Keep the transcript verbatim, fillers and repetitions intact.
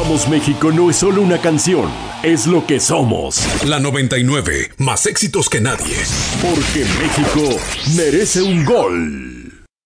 Vamos México no es solo una canción, es lo que somos. La noventa y nueve, más éxitos que nadie. Porque México merece un gol.